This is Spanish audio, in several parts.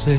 sé.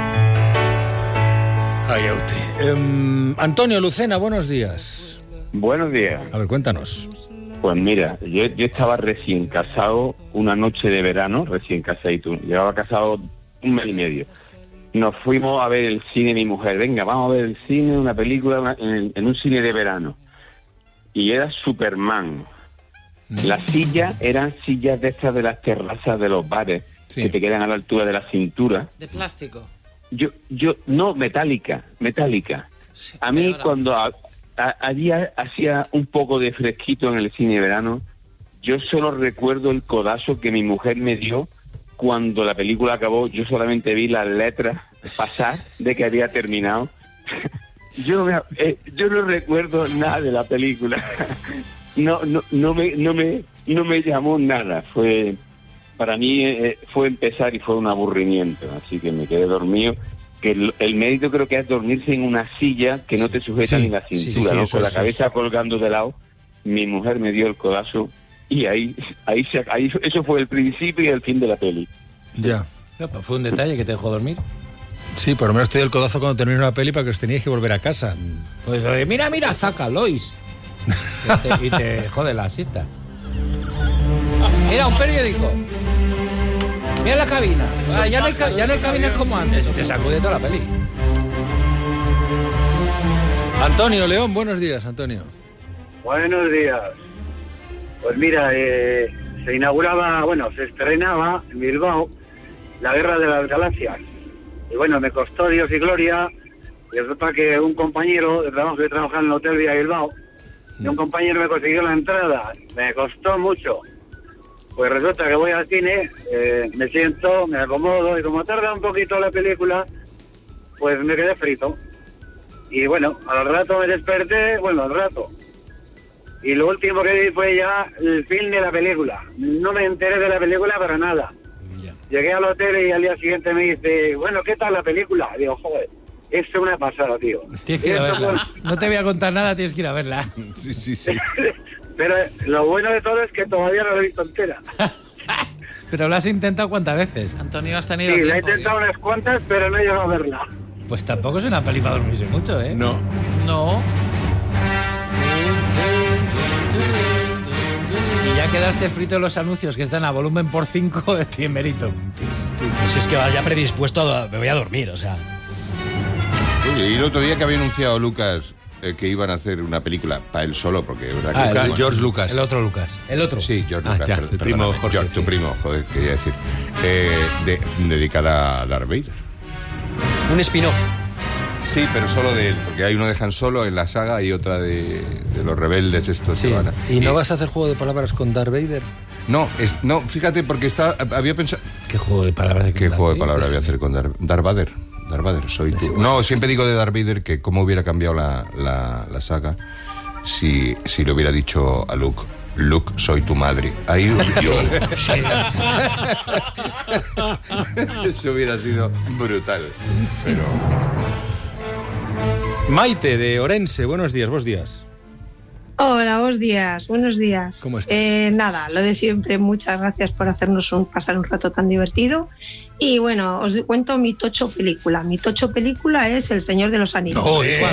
Ay, Auti. Antonio Lucena, buenos días. Buenos días. A ver, cuéntanos. Pues mira, yo estaba recién casado, una noche de verano, recién casadito. Llevaba casado 1 mes y medio. Nos fuimos a ver el cine, mi mujer. Venga, vamos a ver el cine, una película en un cine de verano. Y era Superman. Las sillas eran sillas de estas de las terrazas de los bares, que te quedan a la altura de la cintura. ¿De plástico? No, metálica. Sí, a mí cuando allí hacía un poco de fresquito en el cine de verano, yo solo recuerdo el codazo que mi mujer me dio cuando la película acabó. Yo solamente vi las letras pasar de que había terminado. Yo no recuerdo nada de la película. No me llamó nada. Para mí fue empezar y fue un aburrimiento, así que me quedé dormido. Que el mérito creo que es dormirse en una silla que no te sujeta ni la cintura, ¿no? Con la cabeza colgando de lado. Mi mujer me dio el codazo y ahí eso fue el principio y el fin de la peli. Ya. No, pues fue un detalle que te dejó dormir. Sí, por lo menos te dio el codazo cuando terminó una peli para que os teníais que volver a casa. Pues mira, zaca, Lois. y te jode la siesta. Mira, un periódico. Mira la cabina. Ya no hay cabinas como antes. Te sacude toda la peli. Antonio León, buenos días, Antonio. Buenos días. Pues mira, se estrenaba en Bilbao La Guerra de las Galaxias. Y bueno, me costó Dios y gloria. Y resulta que un compañero de trabajo que trabaja en el Hotel Vía Bilbao, y un compañero me consiguió la entrada. Me costó mucho. Pues resulta que voy al cine, me siento, me acomodo, y como tarda un poquito la película, pues me quedé frito. Y bueno, al rato me desperté, y lo último que vi fue ya el fin de la película. No me enteré de la película para nada. Ya. Llegué al hotel y al día siguiente me dice, bueno, ¿qué tal la película? Y digo, joder, es una pasada, tío. Tienes que ir a verla. No te voy a contar nada, tienes que ir a verla. Sí. Pero lo bueno de todo es que todavía no la he visto entera. Pero lo has intentado ¿cuántas veces? Antonio, has tenido Sí, tiempo. la he intentado unas cuantas, pero no he llegado a verla. Pues tampoco es una peli para dormirse mucho, ¿eh? No. No. Y ya quedarse frito en los anuncios que están a volumen por 5 tiene mérito. Si es que vas ya predispuesto me voy a dormir, o sea. Oye, y el otro día que había anunciado Lucas que iban a hacer una película para él solo, porque es verdad que George Lucas. El otro Lucas. El otro. Sí, George Lucas. ya, el primo perdóname, Jorge, Tu sí. primo, joder, quería decir. Dedicada a Darth Vader. Un spin-off. Sí, pero solo de él, porque hay uno de Han Solo en la saga y otra de los rebeldes estos Sí. que van a... ¿Y no vas a hacer juego de palabras con Darth Vader? No, fíjate, porque había pensado... ¿Qué juego de palabras? ¿Qué juego de palabras voy a hacer con Darth Vader? Darth Vader, soy tú. No, siempre digo de Darth Vader que cómo hubiera cambiado la saga si le hubiera dicho a Luke, soy tu madre. Ahí eso hubiera sido brutal. Pero... Maite, de Orense, buenos días. Hola, buenos días. ¿Cómo estás? Nada, lo de siempre, muchas gracias por hacernos pasar un rato tan divertido. Y bueno, os cuento mi tocho película. Mi tocho película es El Señor de los Anillos.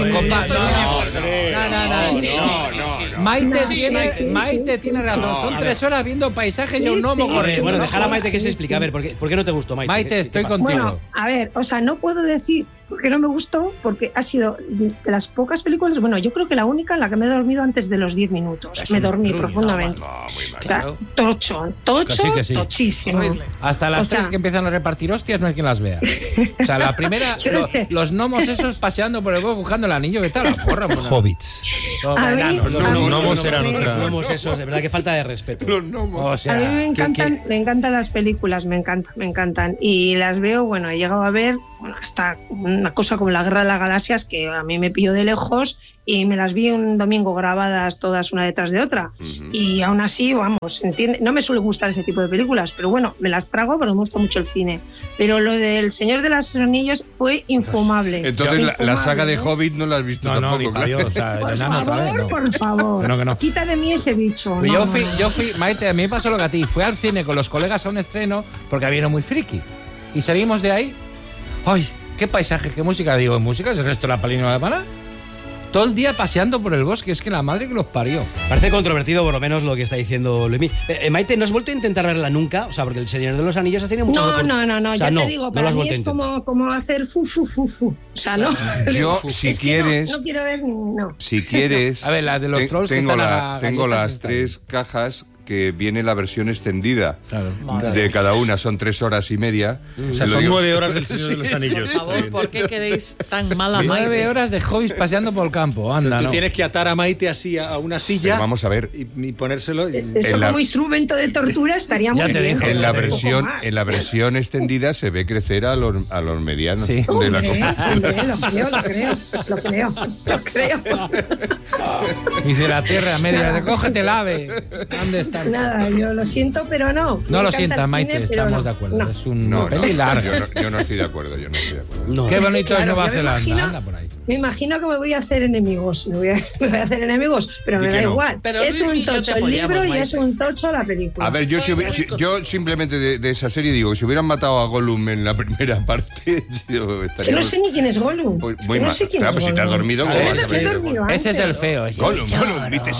Maite tiene razón. Son 3 horas viendo paisajes y un gnomo corriendo. Bueno, dejar a Maite que se explique. A ver, ¿por qué no te gustó, Maite? Maite, estoy contigo. Bueno, a ver, no puedo decir porque no me gustó, porque ha sido de las pocas películas, bueno, yo creo que la única en la que me he dormido antes de los 10 minutos. Me dormí profundamente. muy mal. O sea, tocho, Que sí. tochísimo. Hasta las O sea, 3 que empiezan a repartir hostias no hay quien las vea. O sea, la primera, Yo no sé. los gnomos esos paseando por el bosque buscando el anillo, ¿qué tal la porra? Hobbits. A mí- Los gnomos eran Los otra. gnomos esos, de verdad que falta de respeto. O sea, a mí me encantan las películas, me encantan. Y las veo, bueno, he llegado a ver hasta una cosa como La Guerra de las Galaxias, que a mí me pilló de lejos, y me las vi un domingo grabadas todas una detrás de otra. Y aún así, vamos, no me suele gustar ese tipo de películas, pero bueno, me las trago porque me gusta mucho el cine. Pero lo del Señor de los Anillos fue infumable. Entonces la saga de Infumable, Hobbit no la has visto no, tampoco, ni para claro. Dios, o sea, Por el enano otra vez, favor, no. por favor. Que no. Quita de mí ese bicho. Pero No. yo fui, Maite, a mí me pasó lo que a ti. Fui al cine con los colegas a un estreno porque había uno muy friki. Y salimos de ahí ¡Ay! ¿Qué paisaje, qué música? Digo, ¿música? ¿Es el resto de la película alemana? Todo el día paseando por el bosque, es que la madre que los parió. Parece controvertido, por lo menos, lo que está diciendo Luismi. Maite, ¿no has vuelto a intentar verla nunca? O sea, porque El Señor de los Anillos has tenido mucho... No, o sea, ya te digo, para mí es como hacer fu. O sea, no. Yo, si quieres... No quiero ver, no. Si quieres... A ver, la de los trolls tengo que están tengo galletas las 3 cajas que viene la versión extendida de cada una, son 3 horas y media. O sea, son 9 horas del Señor de los Anillos. Por favor, ¿por qué queréis tan mal a 9 Maite? horas de hobbies paseando por el campo, anda, Tú ¿no? tienes que atar a Maite así a una silla. Pero vamos a ver. Y ponérselo. Eso como instrumento de tortura estaría muy bien. En la versión extendida se ve crecer a los medianos. Sí. De la Lo creo. Dice la tierra media, cógete el ave. ¿Dónde está? Nada, yo lo siento, pero no. No Me lo encanta sientas, el Maite, cine, pero estamos no. de acuerdo. No. Es una peli larga. Yo no estoy de acuerdo, No. Qué bonito es Claro, Nueva yo me Zelanda, imagino- anda por ahí. Me imagino que me voy a hacer enemigos. Me voy a hacer enemigos, pero Di me que da no. igual. Pero es Luis un y yo te tocho el apoyamos, libro y Maite. es un tocho la película. A ver, yo simplemente de esa serie digo, si hubieran matado a Gollum en la primera parte, yo estaría... que no sé ni quién es Gollum. Muy Es que no mal. sé quién Claro, es pues si te has Gollum. dormido, ¿cómo A ver, vas a es que he ver? dormido Ese es el antes. feo. Ese. Gollum, grite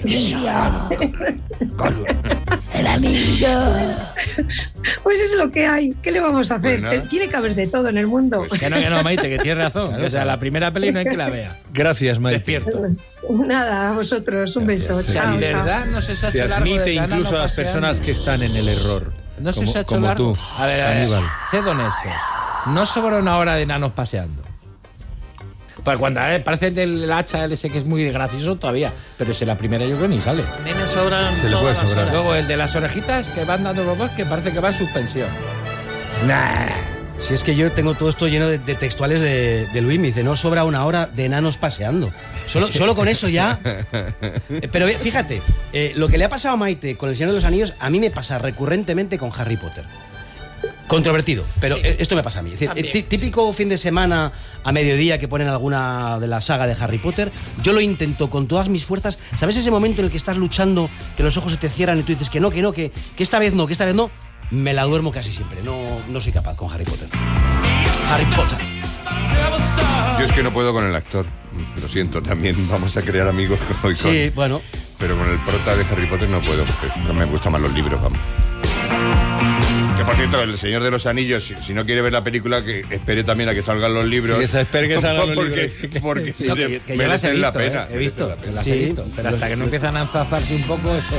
Pues es lo que hay. ¿Qué le vamos a hacer? Pues nada. Tiene que haber de todo en el mundo. Pues Que no, Maite, que tienes razón. O sea, la primera peli no hay que la vea. Gracias, Maite. Despierto. Nada, a vosotros. Un beso. O sea, Chao. en chao. verdad no se ha Se hecho largo admite desde incluso Ana a las paseando. personas que están en el error. No se como, ha hecho como largo. tú, A ver, Aníbal. sed honesto. No sobra una hora de enanos paseando. Pues cuando parece el hacha ese que es muy gracioso todavía, pero si la primera yo creo ni sale. A mí me sobran Se le todas puede las sobrar. horas. Luego el de las orejitas que van dando los dos que parece que va en suspensión. Nah. Si es que yo tengo todo esto lleno de textuales de Luis, me dice, no sobra una hora de enanos paseando. Solo con eso ya... Pero fíjate, lo que le ha pasado a Maite con El Señor de los Anillos, a mí me pasa recurrentemente con Harry Potter. Controvertido, pero Sí. esto me pasa a mí. Es decir, También, típico fin de semana a mediodía que ponen alguna de la saga de Harry Potter, yo lo intento con todas mis fuerzas. ¿Sabes ese momento en el que estás luchando, que los ojos se te cierran y tú dices que esta vez no, que esta vez no? Me la duermo casi siempre. No soy capaz con Harry Potter. Harry Potter. Yo es que no puedo con el actor. Lo siento, también vamos a crear amigos hoy con... Sí, bueno. Pero con el prota de Harry Potter no puedo, porque no me gustan más los libros, vamos. Que por cierto, El Señor de los Anillos, si no quiere ver la película, que espere también a que salgan los libros. Sí, que se espere que salgan los porque, libros. Porque No, que yo las he merecen visto, la pena. he visto, merecen la que pena. las Sí. he visto. Pero hasta que no empiezan a enzazarse un poco, eso...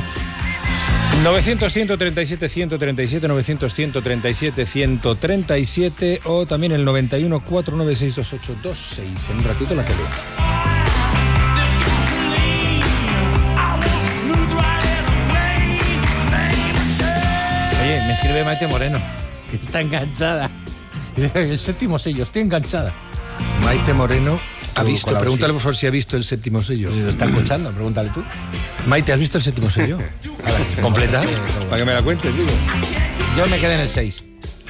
900-137-137, 900-137-137 o también el 91-496-2826. En un ratito la que veo. Oye, me escribe Maite Moreno, que está enganchada. El séptimo sello, estoy enganchada. Maite Moreno ha Con visto, la pregúntale opción. por favor si ha visto el séptimo sello. Lo está escuchando, pregúntale tú. Maite, ¿has visto el séptimo sello? ¿Completa? Para que me la cuentes, digo. Yo me quedé en el 6.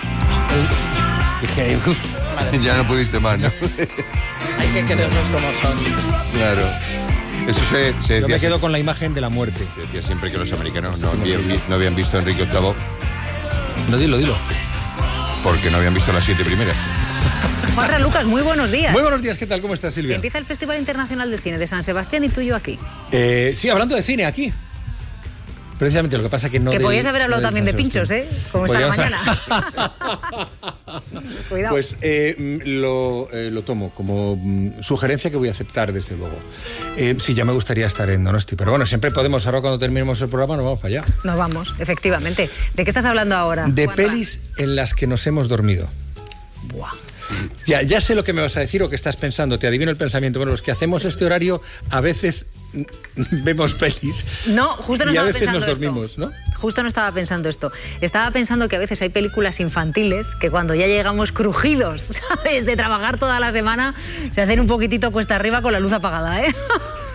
Dije, uff, Ya no pudiste más, ¿no? Hay que quererlos como son. Claro. Eso se Yo decía, me quedo con la imagen de la muerte. se decía siempre que los americanos no habían visto a Enrique VIII No, dilo. porque no habían visto las 7 primeras. Juanra Lucas, muy buenos días. Muy buenos días, ¿qué tal? ¿Cómo estás, Silvia? Empieza el Festival Internacional de Cine de San Sebastián y tú y yo aquí. Sí, hablando de cine aquí. Precisamente lo que pasa que no Que del- podías haber hablado no del también de San pinchos, Sebastián. ¿eh? Como está la Podíamos- mañana. Cuidado. Pues lo tomo como sugerencia que voy a aceptar, desde luego. Sí, ya me gustaría estar en Donosti, pero bueno, siempre podemos, ahora cuando terminemos el programa, nos vamos para allá. Nos vamos, efectivamente. ¿De qué estás hablando ahora? De Juanra? pelis en las que nos hemos dormido. Buah. Ya sé lo que me vas a decir o que estás pensando, te adivino el pensamiento. Bueno, los que hacemos este horario a veces vemos pelis No, justo no y a estaba veces pensando nos dormimos, esto. ¿no? Justo no estaba pensando esto. Estaba pensando que a veces hay películas infantiles que cuando ya llegamos crujidos, ¿sabes? De trabajar toda la semana, se hacen un poquitito cuesta arriba con la luz apagada, ¿eh?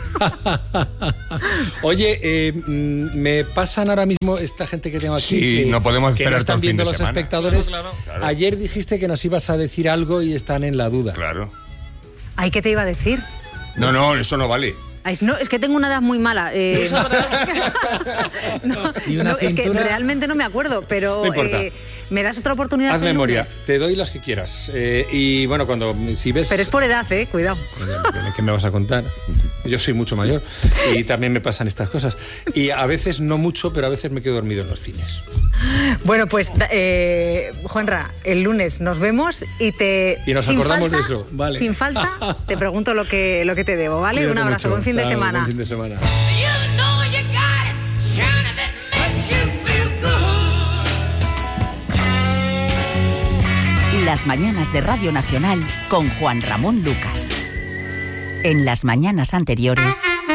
Oye, me pasan ahora mismo esta gente que tengo aquí. Sí, que- no podemos que esperar no están todo el fin viendo de los semana. espectadores. Claro. Ayer dijiste que nos ibas a decir algo y están en la duda. Claro. Ay, ¿qué te iba a decir? No, eso no vale. Ay, no, es que tengo una edad muy mala. Tú sabrás. No, es que realmente no me acuerdo, pero No importa. me das otra oportunidad. Haz el memoria, lunes? te doy las que quieras. Y bueno, si ves... Pero es por edad, cuidado. ¿Qué me vas a contar? Yo soy mucho mayor y también me pasan estas cosas. Y a veces no mucho, pero a veces me quedo dormido en los cines. Bueno, pues, Juanra, el lunes nos vemos y nos sin acordamos falta, de eso. Vale. Sin falta, te pregunto lo que te debo, ¿vale? Cuídate un abrazo, mucho. buen fin de Chao, semana. Buen fin de semana. Las mañanas de Radio Nacional con Juan Ramón Lucas. En las mañanas anteriores...